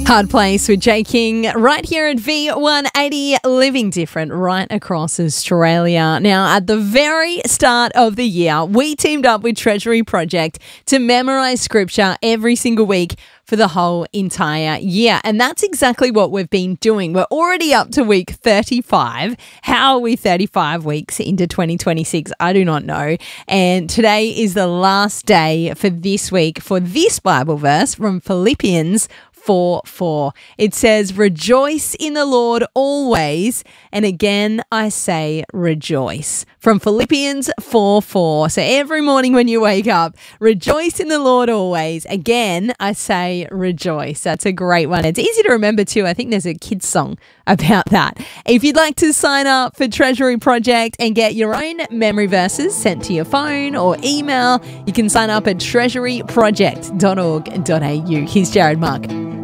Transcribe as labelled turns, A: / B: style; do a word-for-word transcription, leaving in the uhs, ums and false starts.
A: Hard Place with Jay King right here at V one eighty, living different right across Australia. Now, at the very start of the year, we teamed up with Treasury Project to memorise scripture every single week for the whole entire year. And that's exactly what we've been doing. We're already up to week thirty-five. How are we thirty-five weeks into twenty twenty-six? I do not know. And today is the last day for this week for this Bible verse from Philippians four four. It says, "Rejoice in the Lord always, and again I say rejoice." From Philippians four four. So every morning when you wake up, rejoice in the Lord always. Again, I say rejoice. That's a great one. It's easy to remember too. I think there's a kids song about that. If you'd like to sign up for Treasury Project and get your own memory verses sent to your phone or email, you can sign up at treasury project dot org dot a u. Here's Jared Mark.